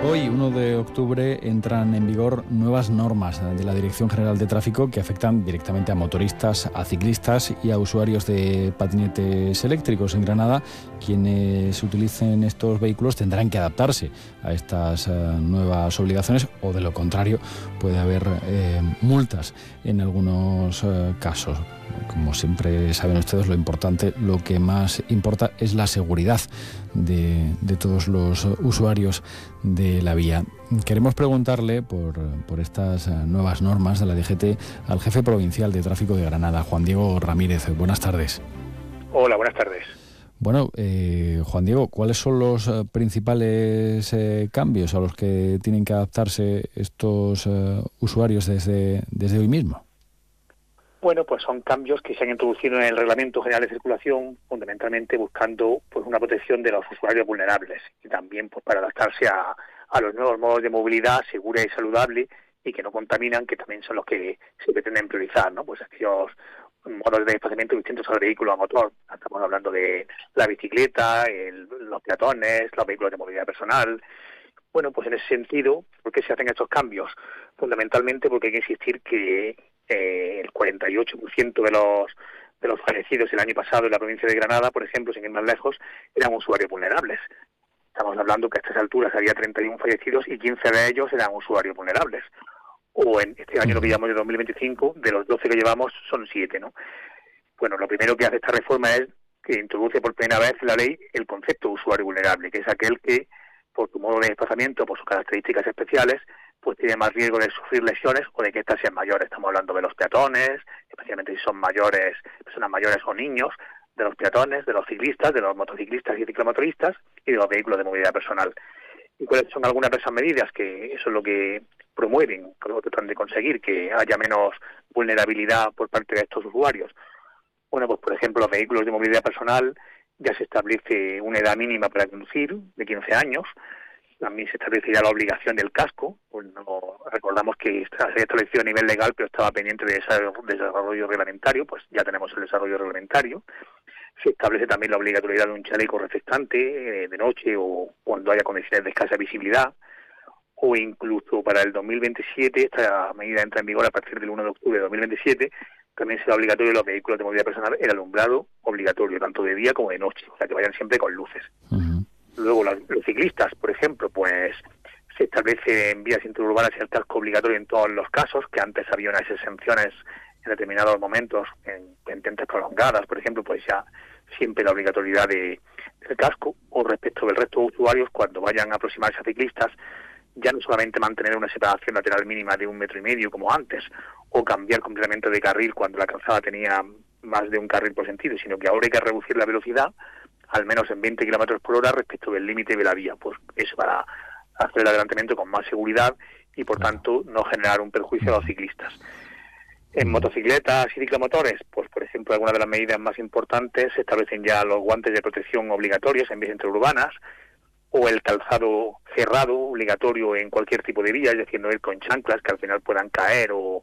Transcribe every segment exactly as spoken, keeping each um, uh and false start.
Hoy, uno de octubre, entran en vigor nuevas normas de la Dirección General de Tráfico que afectan directamente a motoristas, a ciclistas y a usuarios de patinetes eléctricos. En Granada, quienes utilicen estos vehículos tendrán que adaptarse a estas eh, nuevas obligaciones, o de lo contrario puede haber eh, multas en algunos eh, casos. Como siempre saben ustedes, lo importante, lo que más importa es la seguridad de, de todos los usuarios de la vía. Queremos preguntarle por, por estas nuevas normas de la D G T al jefe provincial de tráfico de Granada, Juan Diego Ramírez. Buenas tardes. Hola, buenas tardes. Bueno, eh, Juan Diego, ¿cuáles son los eh, principales eh, cambios a los que tienen que adaptarse estos eh, usuarios desde, desde hoy mismo? Bueno, pues son cambios que se han introducido en el Reglamento General de Circulación, fundamentalmente buscando pues una protección de los usuarios vulnerables y también pues para adaptarse a, a los nuevos modos de movilidad segura y saludable y que no contaminan, que también son los que se pretenden priorizar, ¿no? Pues aquellos modos de desplazamiento distintos al vehículo a motor. Estamos hablando de la bicicleta, el, los peatones, los vehículos de movilidad personal. Bueno, pues en ese sentido, ¿por qué se hacen estos cambios? Fundamentalmente porque hay que insistir que eh, el cuarenta y ocho por ciento de los de los fallecidos el año pasado en la provincia de Granada, por ejemplo, sin ir más lejos, eran usuarios vulnerables. Estamos hablando que a estas alturas había treinta y uno fallecidos y quince de ellos eran usuarios vulnerables. O en este año, lo que llevamos de dos mil veinticinco, de los doce que llevamos, son siete, ¿no? Bueno, lo primero que hace esta reforma es que introduce por primera vez en la ley el concepto de usuario vulnerable, que es aquel que, por su modo de desplazamiento, por sus características especiales, pues tiene más riesgo de sufrir lesiones o de que éstas sean mayores. Estamos hablando de los peatones, especialmente si son mayores, personas mayores o niños, de los peatones, de los ciclistas, de los motociclistas y ciclomotoristas y de los vehículos de movilidad personal. ¿Y cuáles son algunas de esas medidas? Que eso es lo que promueven, lo que tratan de conseguir, que haya menos vulnerabilidad por parte de estos usuarios. Bueno, pues por ejemplo, los vehículos de movilidad personal ya se establece una edad mínima para conducir de quince años. También se establece ya la obligación del casco. Pues no, recordamos que se había establecido a nivel legal, pero estaba pendiente de desarrollo reglamentario, pues ya tenemos el desarrollo reglamentario. Se establece también la obligatoriedad de un chaleco reflectante eh, de noche o cuando haya condiciones de escasa visibilidad, o incluso para el dos mil veintisiete, esta medida entra en vigor a partir del uno de octubre de dos mil veintisiete, también será obligatorio en los vehículos de movilidad personal el alumbrado obligatorio, tanto de día como de noche, o sea que vayan siempre con luces. Uh-huh. Luego los, los ciclistas, por ejemplo, pues se establece en vías interurbanas el casco obligatorio en todos los casos, que antes había unas exenciones en determinados momentos, en pendientes prolongadas, por ejemplo, pues ya siempre la obligatoriedad de, del casco. O respecto del resto de usuarios, cuando vayan a aproximarse a ciclistas, ya no solamente mantener una separación lateral mínima de un metro y medio como antes, o cambiar completamente de carril cuando la calzada tenía más de un carril por sentido, sino que ahora hay que reducir la velocidad al menos en veinte kilómetros por hora respecto del límite de la vía, pues eso para hacer el adelantamiento con más seguridad y por tanto no generar un perjuicio a los ciclistas. En motocicletas y ciclomotores, pues por ejemplo, algunas de las medidas más importantes, se establecen ya los guantes de protección obligatorios en vías interurbanas, o el calzado cerrado obligatorio en cualquier tipo de vía, es decir, no ir con chanclas que al final puedan caer o,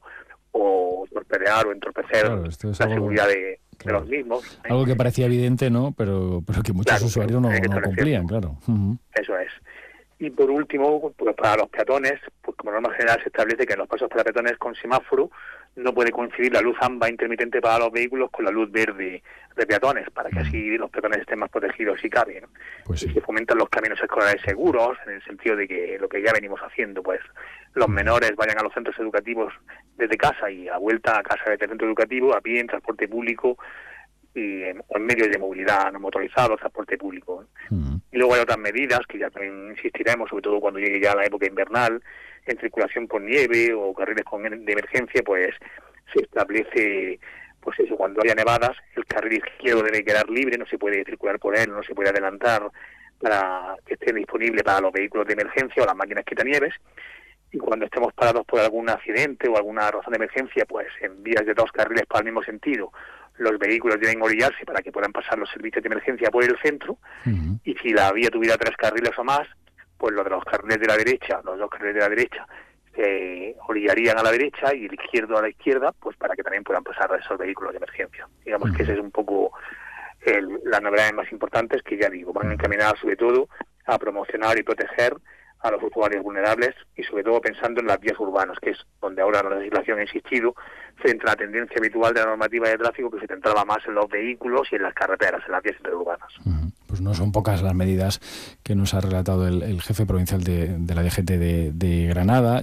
o torpedear o entorpecer claro, la algo, seguridad de, claro, de los mismos. Algo que parecía evidente, ¿no? Pero, pero que muchos claro, usuarios no, no cumplían, claro. Uh-huh. Eso es. Y por último, pues para los peatones, pues como norma general se establece que en los pasos para peatones con semáforo no puede coincidir la luz amba intermitente para los vehículos con la luz verde de peatones, para que así los peatones estén más protegidos si cabe, ¿no? Pues sí. Y se fomentan los caminos escolares seguros, en el sentido de que lo que ya venimos haciendo, pues los menores vayan a los centros educativos desde casa y a vuelta a casa desde el centro educativo, a pie, en transporte público, y en, o en medios de movilidad no motorizados, transporte público. Uh-huh. Y luego hay otras medidas que ya también insistiremos, sobre todo cuando llegue ya la época invernal, en circulación por nieve o carriles con, de emergencia, pues se establece, pues eso, cuando haya nevadas, el carril izquierdo debe quedar libre, no se puede circular por él, no se puede adelantar para que esté disponible para los vehículos de emergencia o las máquinas quitanieves. Y cuando estemos parados por algún accidente o alguna razón de emergencia, pues en vías de dos carriles para el mismo sentido, los vehículos deben orillarse para que puedan pasar los servicios de emergencia por el centro. Uh-huh. Y si la vía tuviera tres carriles o más, pues los de los carriles de la derecha, los dos carriles de la derecha, se orillarían a la derecha y el izquierdo a la izquierda, pues para que también puedan pasar esos vehículos de emergencia. Digamos uh-huh. que ese es un poco el, las novedades más importantes que ya digo, van encaminadas sobre todo a promocionar y proteger a los usuarios vulnerables y sobre todo pensando en las vías urbanas, que es donde ahora la legislación ha insistido, frente a la tendencia habitual de la normativa de tráfico que se centraba más en los vehículos y en las carreteras, en las vías interurbanas. Uh-huh. Pues no son pocas las medidas que nos ha relatado el, el jefe provincial de, de la D G T de, de Granada.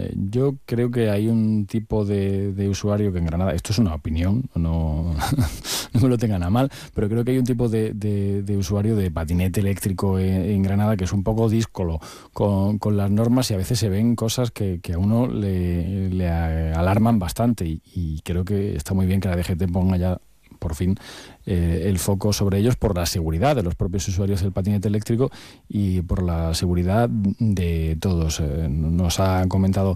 Yo creo que hay un tipo de, de usuario que en Granada, esto es una opinión, no, no me lo tengan a mal, pero creo que hay un tipo de, de, de usuario de patinete eléctrico en, en Granada que es un poco díscolo con, con las normas y a veces se ven cosas que, que a uno le, le alarman bastante y, y creo que está muy bien que la D G T ponga ya por fin eh, el foco sobre ellos por la seguridad de los propios usuarios del patinete eléctrico y por la seguridad de todos. Eh, nos ha comentado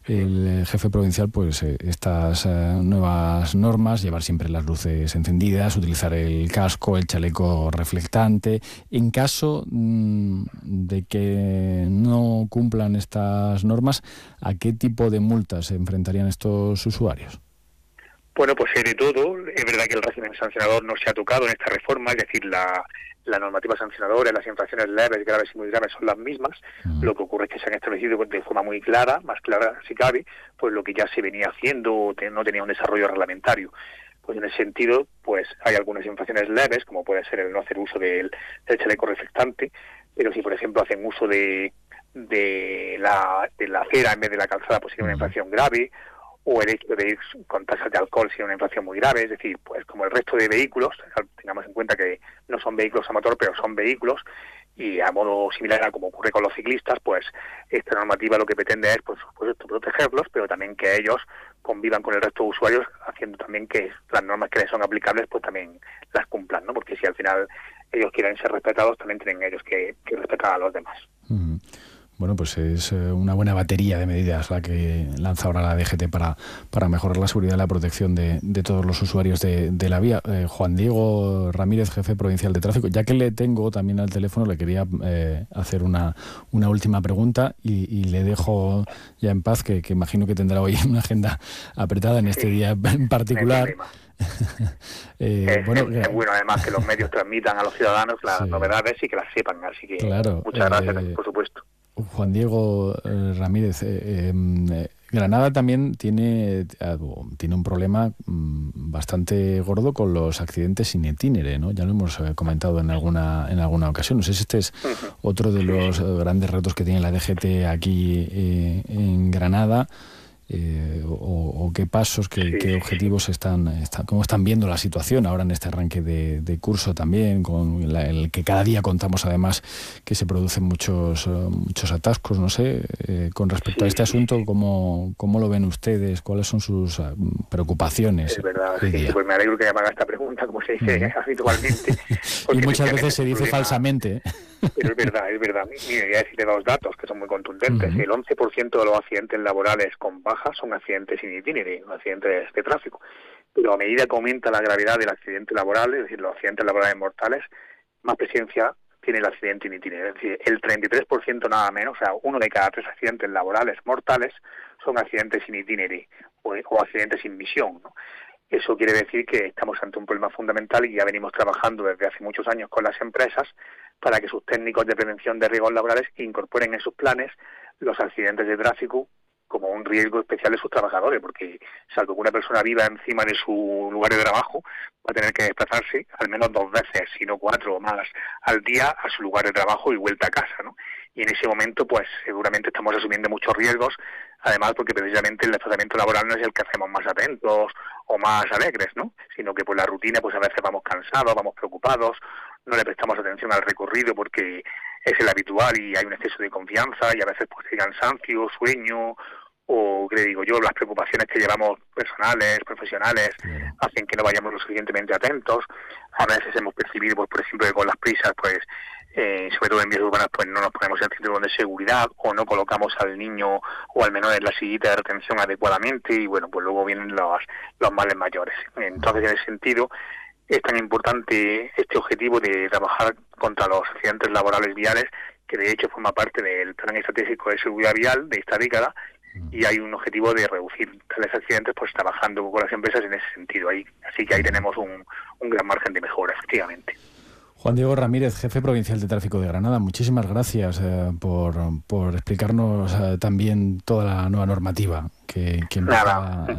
el jefe provincial pues eh, estas eh, nuevas normas, llevar siempre las luces encendidas, utilizar el casco, el chaleco reflectante. En caso mmm, de que no cumplan estas normas, ¿a qué tipo de multas se enfrentarían estos usuarios? Bueno, pues sobre todo, es verdad que el régimen sancionador no se ha tocado en esta reforma, es decir, la, la normativa sancionadora, las infracciones leves, graves y muy graves son las mismas. Uh-huh. Lo que ocurre es que se han establecido de forma muy clara, más clara si cabe, pues lo que ya se venía haciendo, no tenía un desarrollo reglamentario. Pues en ese sentido, pues hay algunas infracciones leves, como puede ser el no hacer uso del, del chaleco reflectante, pero si por ejemplo hacen uso de, de, la, de la acera en vez de la calzada, pues sería una infracción grave, o el hecho de ir con tasas de alcohol sería una infracción muy grave, es decir, pues como el resto de vehículos, tengamos en cuenta que no son vehículos a motor, pero son vehículos, y a modo similar a como ocurre con los ciclistas, pues esta normativa lo que pretende es, pues, pues esto, protegerlos, pero también que ellos convivan con el resto de usuarios, haciendo también que las normas que les son aplicables, pues también las cumplan, ¿no? Porque si al final ellos quieren ser respetados, también tienen ellos que, que respetar a los demás. Uh-huh. Bueno, pues es una buena batería de medidas la que lanza ahora la D G T para, para mejorar la seguridad y la protección de, de todos los usuarios de, de la vía. Eh, Juan Diego Ramírez, jefe provincial de tráfico, ya que le tengo también al teléfono, le quería eh, hacer una, una última pregunta y, y le dejo ya en paz, que, que imagino que tendrá hoy una agenda apretada en este sí. día en particular. eh, es, bueno, es, es bueno además que los medios transmitan a los ciudadanos las sí. novedades y que las sepan, así que claro, muchas gracias, eh, por supuesto. Juan Diego eh, Ramírez, eh, eh, Granada también tiene, eh, tiene un problema mm, bastante gordo con los accidentes sin itinere, ¿no? Ya lo hemos eh, comentado en alguna en alguna ocasión. No sé si este es uh-huh. otro de los eh, grandes retos que tiene la D G T aquí eh, en Granada. Eh, o, o qué pasos, qué, sí, qué objetivos están, están, cómo están viendo la situación ahora en este arranque de, de curso también, con la, el que cada día contamos además que se producen muchos uh, muchos atascos, no sé, eh, con respecto sí, a este asunto, ¿cómo, cómo lo ven ustedes? ¿Cuáles son sus uh, preocupaciones? Es verdad, sí, pues me alegro que me haga esta pregunta, como se dice uh-huh. habitualmente. Y muchas veces se dice problema, falsamente. Pero es verdad, es verdad. Mira, voy a decirle dos datos que son muy contundentes. Uh-huh. El once por ciento de los accidentes laborales con baja son accidentes sin itinere, accidentes de tráfico. Pero a medida que aumenta la gravedad del accidente laboral, es decir, los accidentes laborales mortales, más presencia tiene el accidente sin itinere. Es decir, el treinta y tres por ciento nada menos, o sea, uno de cada tres accidentes laborales mortales son accidentes sin itinere o, o accidentes sin misión, ¿no? Eso quiere decir que estamos ante un problema fundamental y ya venimos trabajando desde hace muchos años con las empresas para que sus técnicos de prevención de riesgos laborales incorporen en sus planes los accidentes de tráfico como un riesgo especial de sus trabajadores, porque salvo que una persona viva encima de su lugar de trabajo, va a tener que desplazarse al menos dos veces, si no cuatro o más, al día a su lugar de trabajo y vuelta a casa, ¿no? Y en ese momento, pues seguramente estamos asumiendo muchos riesgos, además porque precisamente el desplazamiento laboral no es el que hacemos más atentos o más alegres, ¿no? Sino que por la rutina, pues a veces vamos cansados, vamos preocupados, no le prestamos atención al recorrido porque es el habitual y hay un exceso de confianza y a veces pues hay cansancio, sueño o, ¿qué le digo yo?, las preocupaciones que llevamos personales, profesionales, yeah. hacen que no vayamos lo suficientemente atentos. A veces hemos percibido, pues por ejemplo, que con las prisas, pues eh, sobre todo en vías urbanas, pues no nos ponemos el cinturón de seguridad o no colocamos al niño o al menor en la sillita de retención adecuadamente y bueno, pues luego vienen los, los males mayores. Entonces, en ese sentido, es tan importante este objetivo de trabajar contra los accidentes laborales viales, que de hecho forma parte del Plan Estratégico de Seguridad Vial de esta década, y hay un objetivo de reducir tales accidentes, pues trabajando con las empresas en ese sentido. Ahí, así que ahí tenemos un, un gran margen de mejora, efectivamente. Juan Diego Ramírez, jefe provincial de tráfico de Granada, muchísimas gracias eh, por, por explicarnos eh, también toda la nueva normativa que, que empieza